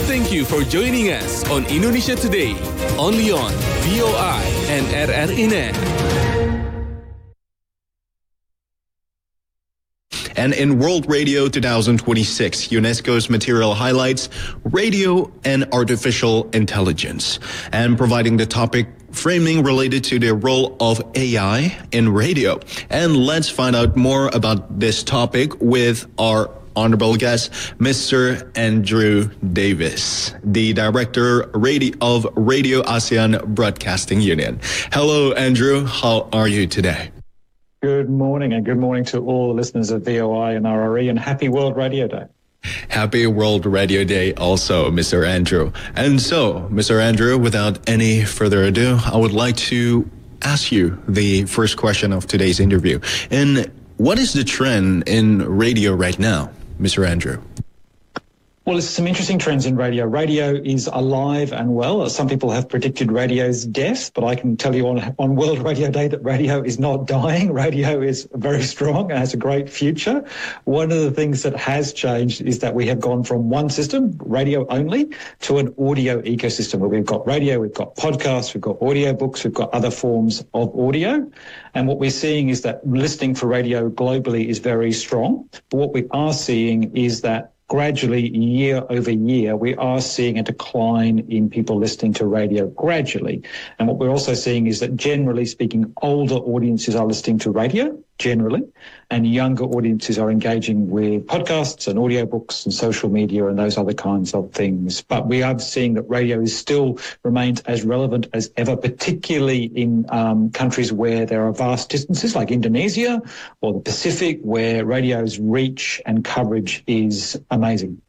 Thank you for joining us on Indonesia Today, only on VOI and RRI.net. And in World Radio 2026, UNESCO's material highlights radio and artificial intelligence, and providing the topic framing related to the role of AI in radio. And let's find out more about this topic with our honorable guest, Mr. Andrew Davis, the Director of Radio ASEAN Broadcasting Union. Hello, Andrew. How are you today? Good morning, and good morning to all the listeners of VOI and RRI, and happy World Radio Day. Happy World Radio Day also, Mr. Andrew. And so, Mr. Andrew, without any further ado, I would like to ask you the first question of today's interview. And what is the trend in radio right now, Mr. Andrew? Well, there's some interesting trends in radio. Radio is alive and well. Some people have predicted radio's death, but I can tell you on World Radio Day that radio is not dying. Radio is very strong and has a great future. One of the things that has changed is that we have gone from one system, radio only, to an audio ecosystem where we've got radio, we've got podcasts, we've got audiobooks, we've got other forms of audio. And what we're seeing is that listening for radio globally is very strong. But what we are seeing is that gradually, year over year, we are seeing a decline in people listening to radio gradually. And what we're also seeing is that, generally speaking, older audiences are listening to radio, generally, and younger audiences are engaging with podcasts and audiobooks and social media and those other kinds of things. But we are seeing that radio still remains as relevant as ever, particularly in countries where there are vast distances like Indonesia or the Pacific, where radio's reach and coverage is amazing.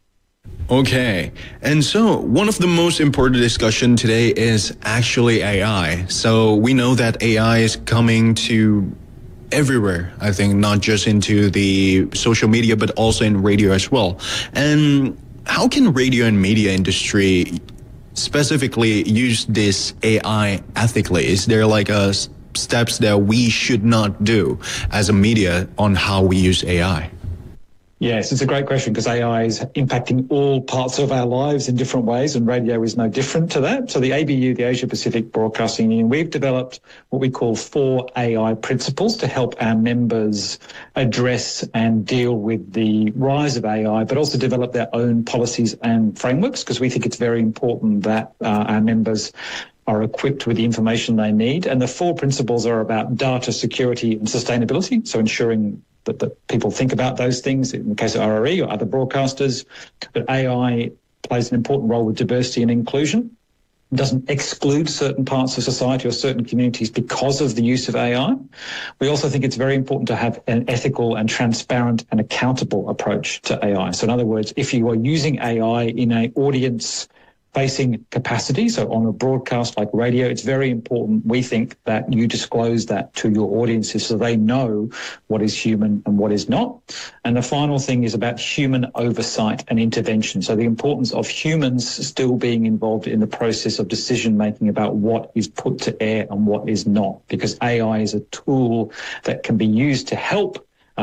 Okay. And so one of the most important discussion today is actually AI. So we know that AI is coming to everywhere, I think, not just into the social media, but also in radio as well. And how can radio and media industry specifically use this AI ethically? Is there like steps that we should not do as a media on how we use AI? Yes, it's a great question, because AI is impacting all parts of our lives in different ways, and radio is no different to that. So the ABU, the Asia Pacific Broadcasting Union, we've developed what we call 4 AI principles to help our members address and deal with the rise of AI, but also develop their own policies and frameworks, because we think it's very important that our members are equipped with the information they need. And the 4 principles are about data security and sustainability, so ensuring that people think about those things in the case of RRI or other broadcasters. But AI plays an important role with diversity and inclusion. It doesn't exclude certain parts of society or certain communities because of the use of AI. We also think it's very important to have an ethical and transparent and accountable approach to AI. So in other words, if you are using AI in an audience-facing capacity, so on a broadcast like radio, it's very important, we think, that you disclose that to your audiences so they know what is human and what is not. And the final thing is about human oversight and intervention. So the importance of humans still being involved in the process of decision-making about what is put to air and what is not, because AI is a tool that can be used to help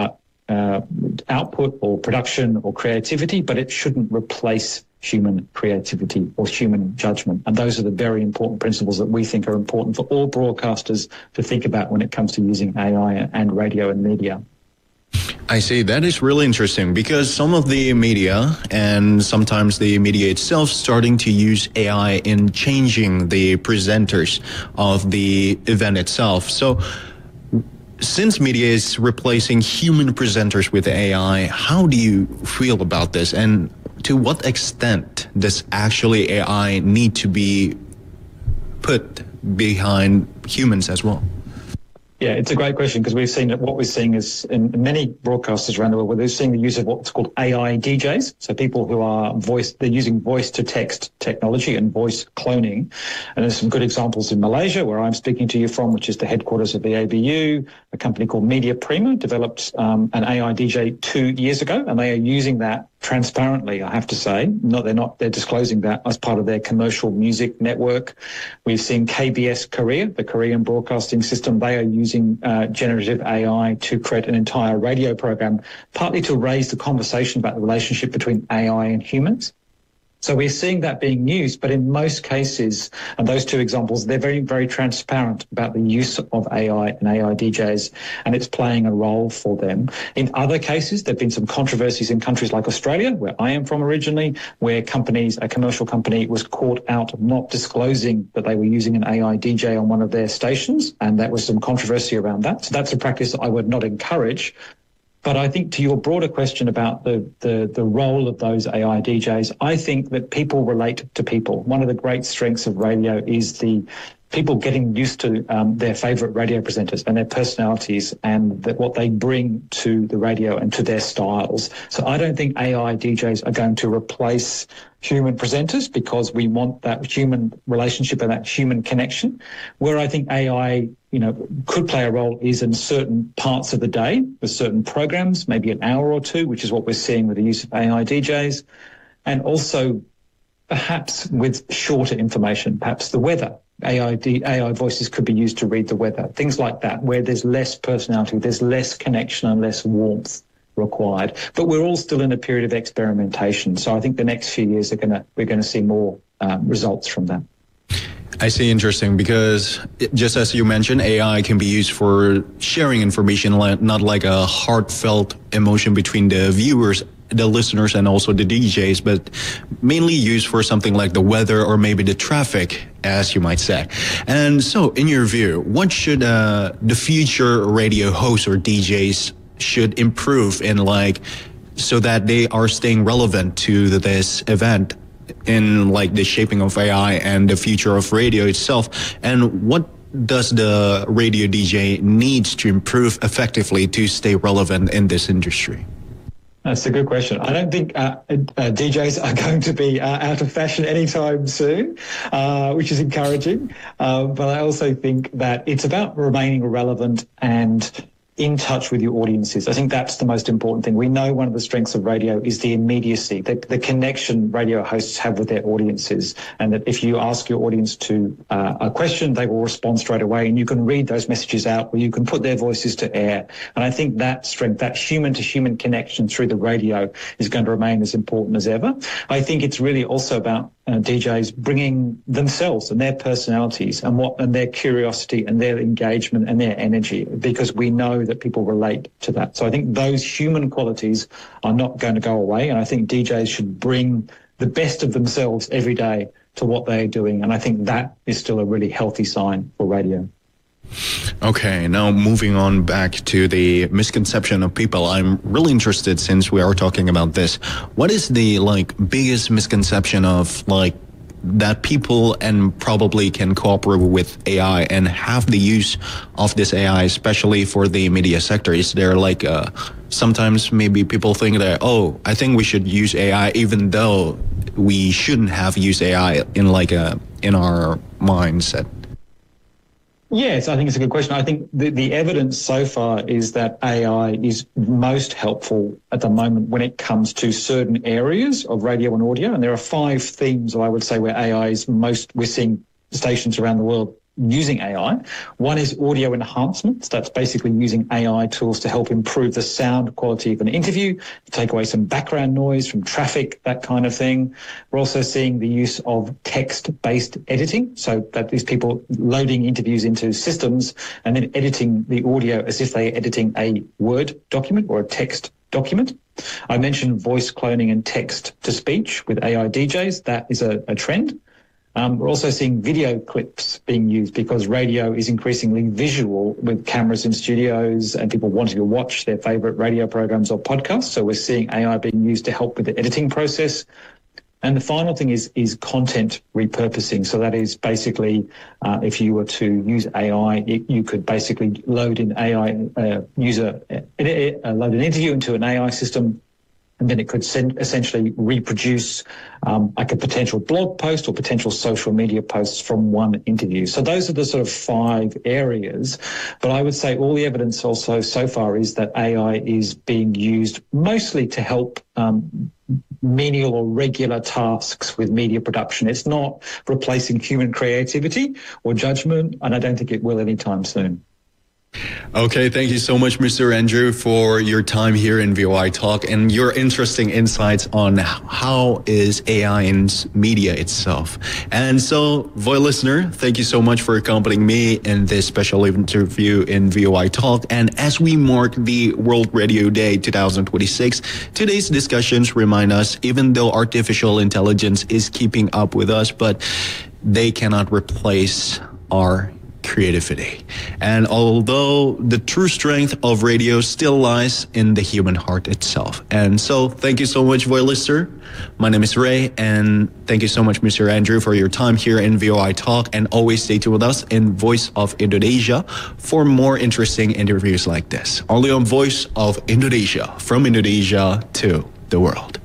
output or production or creativity, but it shouldn't replace human creativity or human judgment. And those are the very important principles that we think are important for all broadcasters to think about when it comes to using AI and radio and media. I see. That is really interesting, because some of the media and sometimes the media itself starting to use AI in changing the presenters of the event itself. So since media is replacing human presenters with AI, how do you feel about this? And to what extent does actually AI need to be put behind humans as well? Yeah, it's a great question, because we've seen that what we're seeing is in many broadcasters around the world, where they're seeing the use of what's called AI DJs. So people who are they're using voice to text technology and voice cloning. And there's some good examples in Malaysia, where I'm speaking to you from, which is the headquarters of the ABU. A company called Media Prima developed an AI DJ 2 years ago, and they are using that transparently, I have to say. They're disclosing that as part of their commercial music network. We've seen KBS Korea, the Korean broadcasting system. They are using generative AI to create an entire radio program, partly to raise the conversation about the relationship between AI and humans. So we're seeing that being used, but in most cases, and those two examples, they're very, very transparent about the use of AI and AI DJs, and it's playing a role for them. In other cases, there have been some controversies in countries like Australia, where I am from originally, where a commercial company was caught out not disclosing that they were using an AI DJ on one of their stations, and that was some controversy around that. So that's a practice that I would not encourage. But I think to your broader question about the role of those AI DJs, I think that people relate to people. One of the great strengths of radio is the people getting used to their favourite radio presenters and their personalities and what they bring to the radio and to their styles. So I don't think AI DJs are going to replace human presenters, because we want that human relationship and that human connection. Where I think AI, could play a role is in certain parts of the day with certain programs, maybe an hour or two, which is what we're seeing with the use of AI DJs, and also perhaps with shorter information, perhaps the weather. AI voices could be used to read the weather, things like that, where there's less personality, there's less connection and less warmth required. But we're all still in a period of experimentation. So I think the next few years we're going to see more results from that. I see. Interesting, because just as you mentioned, AI can be used for sharing information, not like a heartfelt emotion between the viewers, the listeners, and also the DJs, but mainly used for something like the weather or maybe the traffic, as you might say. And so, in your view, what should the future radio hosts or DJs should improve in, so that they are staying relevant to this event in the shaping of AI and the future of radio itself? And what does the radio DJ needs to improve effectively to stay relevant in this industry? That's a good question. I don't think DJs are going to be out of fashion anytime soon, which is encouraging. But I also think that it's about remaining relevant and in touch with your audiences. I think that's the most important thing. We know one of the strengths of radio is the immediacy, the connection radio hosts have with their audiences, and that if you ask your audience to a question, they will respond straight away, and you can read those messages out, or you can put their voices to air. And I think that strength, that human-to-human connection through the radio, is going to remain as important as ever. I think it's really also about DJs bringing themselves and their personalities and their curiosity and their engagement and their energy, because we know that people relate to that. So I think those human qualities are not going to go away, and I think DJs should bring the best of themselves every day to what they're doing, and I think that is still a really healthy sign for radio. Okay, now moving on back to the misconception of people. I'm really interested, since we are talking about this. What is the biggest misconception of that people and probably can cooperate with AI and have the use of this AI, especially for the media sector? Is there sometimes maybe people think that, I think we should use AI even though we shouldn't have used AI in in our mindset? Yes, I think it's a good question. I think the evidence so far is that AI is most helpful at the moment when it comes to certain areas of radio and audio. And there are 5 themes, I would say, where AI is we're seeing stations around the world using AI. One is audio enhancements. That's basically using AI tools to help improve the sound quality of an interview, take away some background noise from traffic, that kind of thing. We're also seeing the use of text-based editing. So that is people loading interviews into systems and then editing the audio as if they're editing a Word document or a text document. I mentioned voice cloning and text-to-speech with AI DJs. That is a trend. We're also seeing video clips being used, because radio is increasingly visual with cameras in studios and people wanting to watch their favourite radio programs or podcasts. So we're seeing AI being used to help with the editing process. And the final thing is content repurposing. So that is basically if you were to use AI, you could basically load an AI load an interview into an AI system, and then it could essentially reproduce a potential blog post or potential social media posts from one interview. So those are the sort of 5 areas. But I would say all the evidence also so far is that AI is being used mostly to help menial or regular tasks with media production. It's not replacing human creativity or judgment, and I don't think it will anytime soon. Okay, thank you so much, Mr. Andrew, for your time here in VOI Talk and your interesting insights on how is AI in media itself. And so, VOI listener, thank you so much for accompanying me in this special interview in VOI Talk. And as we mark the World Radio Day 2026, today's discussions remind us, even though artificial intelligence is keeping up with us, but they cannot replace our creativity. And although the true strength of radio still lies in the human heart itself. And so thank you so much, VOI listener. My name is Ray, and thank you so much, Mr. Andrew, for your time here in VOI Talk. And always stay tuned with us in Voice of Indonesia for more interesting interviews like this. Only on Voice of Indonesia, from Indonesia to the world.